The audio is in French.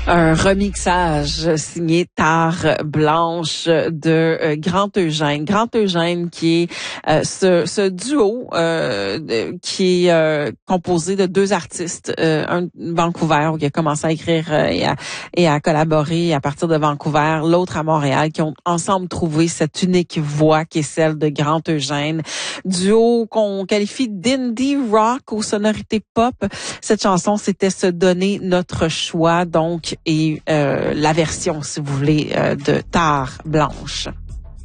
Un remixage signé Tare Blanche de Grand Eugène. Grand Eugène qui est ce duo qui est composé de deux artistes, un de Vancouver qui a commencé à écrire et à collaborer à partir de Vancouver, l'autre à Montréal, qui ont ensemble trouvé cette unique voix qui est celle de Grand Eugène. Duo qu'on qualifie d'indie rock aux sonorités pop. Cette chanson, c'était Se donner notre choix, donc, et la version, si vous voulez, de Tare Blanche.